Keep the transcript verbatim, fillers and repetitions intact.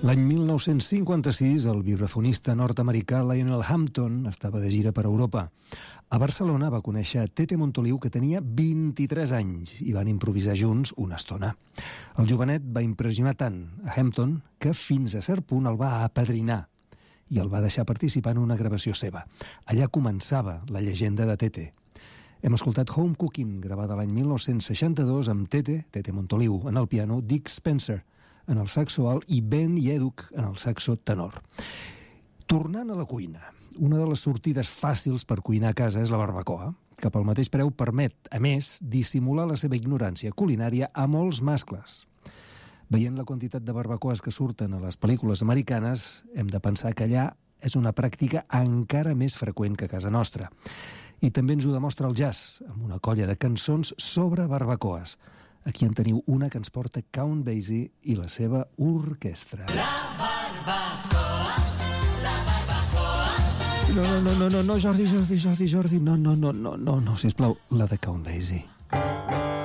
L'any mil nou-cents cinquanta-sis, el vibrafonista nord-americà Lionel Hampton estava de gira per Europa. A Barcelona va conèixer Tete Montoliu, que tenia vint-i-tres anys, i van improvisar junts una estona. El jovenet va impressionar tant a Hampton que fins a cert punt el va apadrinar i el va deixar participar en una gravació seva. Allà començava la llegenda de Tete. Hem escoltat Home Cooking, gravada l'any mil nou-cents seixanta-dos amb Tete, Tete Montoliu, en el piano, Dick Spencer en el saxo alt i Ben Yeduk en el saxo tenor. Tornant a la cuina, una de les sortides fàcils per cuinar a casa és la barbacoa, que pel mateix preu permet, a més, dissimular la seva ignorància culinària a molts mascles. Veient la quantitat de barbacoes que surten a les pel·lícules americanes, hem de pensar que allà és una pràctica encara més freqüent que a casa nostra. I també ens ho demostra el jazz, amb una colla de cançons sobre barbacoes. Aquí en teniu una que ens porta Count Basie i la seva orquestra. La barbacoa, la barbacoa. No, no, no, no, no, Jordi, Jordi, Jordi, Jordi, no, no, no, no, no, no, sisplau, la de Count Basie.